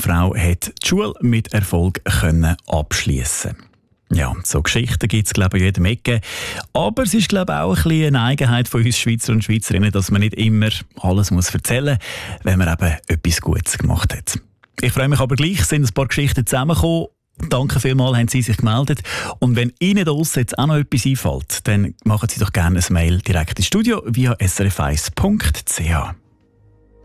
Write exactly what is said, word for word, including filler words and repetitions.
Frau hat die Schule mit Erfolg können abschließen. Ja, so Geschichten gibt es, glaube ich, in jedem Ecke. Aber es ist, glaube ich, auch ein bisschen eine Eigenheit von uns Schweizer und Schweizerinnen, dass man nicht immer alles muss erzählen muss, wenn man eben etwas Gutes gemacht hat. Ich freue mich aber gleich, sind ein paar Geschichten zusammengekommen. Danke vielmals, haben Sie sich gemeldet. Und wenn Ihnen da draussen jetzt auch noch etwas einfällt, dann machen Sie doch gerne ein Mail direkt ins Studio via s r f eins punkt c h.